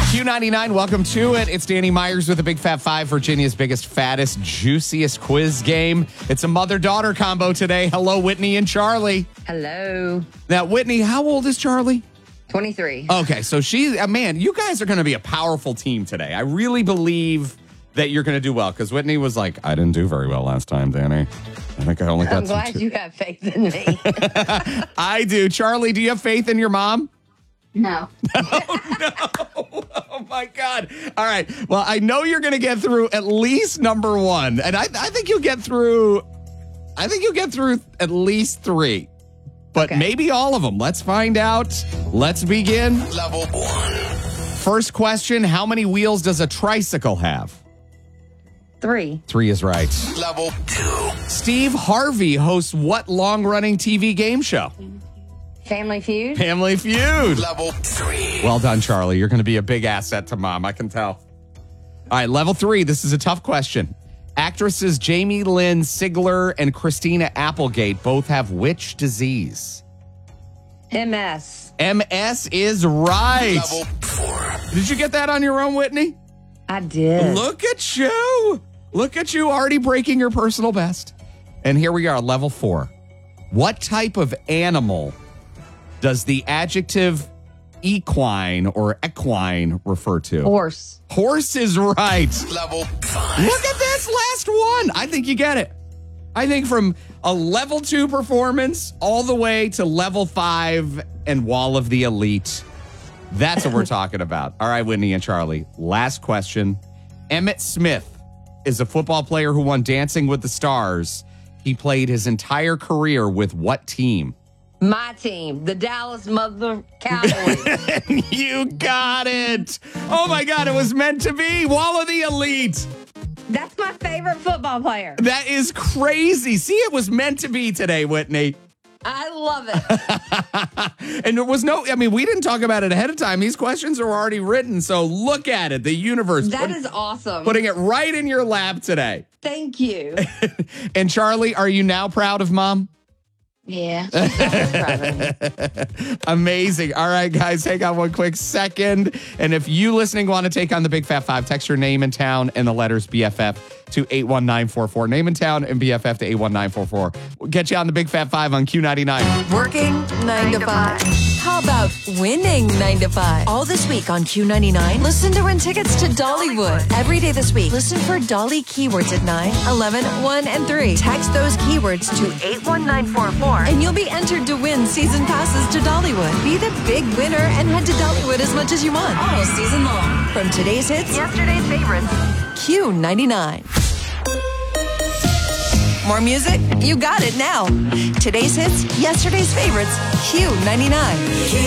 Q99, welcome to it. It's Danny Myers with the Big Fat Five, Virginia's biggest, fattest, juiciest quiz game. It's a mother-daughter combo today. Hello, Whitney and Charlie. Hello. Now, Whitney, how old is Charlie? 23. Okay, so man, you guys are going to be a powerful team today. I really believe that you're going to do well, because Whitney was like, I didn't do very well last time, Danny. I think I only got I'm glad you have faith in me. I do. Charlie, do you have faith in your mom? No. Oh my God. All right. Well, I know you're going to get through at least number one. And I think you'll get through at least three. But maybe all of them. Let's find out. Let's begin. Level 1. First question, how many wheels does a tricycle have? 3. 3 is right. Level 2. Steve Harvey hosts what long-running TV game show? Family Feud. Family Feud. Level 3. Well done, Charlie. You're going to be a big asset to Mom. I can tell. All right, level 3. This is a tough question. Actresses Jamie Lynn Sigler and Christina Applegate both have which disease? MS. MS is right. Level 4. Did you get that on your own, Whitney? I did. Look at you. Look at you already breaking your personal best. And here we are, level 4. What type of animal does the adjective equine or equine refer to? Horse. Horse is right. Level 5. Look at this last one. I think you get it. I think from a level 2 performance all the way to level 5 and Wall of the Elite. That's what we're talking about. All right, Whitney and Charlie. Last question. Emmitt Smith is a football player who won Dancing with the Stars. He played his entire career with what team? My team, the Dallas Mother Cowboys. You got it. Oh, my God. It was meant to be. Wall of the Elite. That's my favorite football player. That is crazy. See, it was meant to be today, Whitney. I love it. And there was we didn't talk about it ahead of time. These questions are already written. So look at it. The universe. That is awesome. Putting it right in your lap today. Thank you. And Charlie, are you now proud of Mom? Yeah. Amazing. All right, guys, hang on one quick second. And if you listening want to take on the Big Fat Five, text your name and town and the letters BFF to 81944. Name and town and BFF to 81944. We'll get you on the Big Fat Five on Q99. Working 9 to 5. How about winning 9 to 5? All this week on Q99, listen to win tickets to Dollywood. Every day this week, listen for Dolly keywords at 9, 11, 1, and 3. Text those keywords to 81944, and you'll be entered to win season passes to Dollywood. Be the big winner and head to Dollywood as much as you want, all season long. From today's hits, yesterday's favorites, Q99. More music? You got it now. Today's hits, yesterday's favorites, Q99.